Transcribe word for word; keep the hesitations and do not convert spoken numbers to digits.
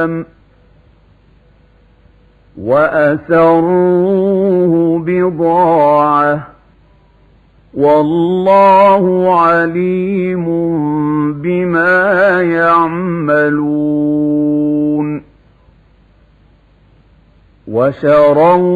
وسلم وأسروه بضاعة والله عليم بما يعملون. وشروا